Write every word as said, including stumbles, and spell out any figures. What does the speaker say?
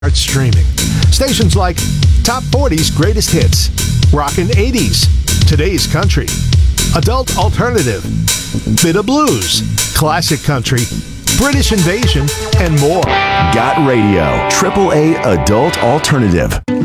Start streaming. Stations like Top forty's Greatest Hits, Rockin' eighties, Today's Country, Adult Alternative, Bit of Blues, Classic Country, British Invasion, and more. Got Radio, triple A Adult Alternative.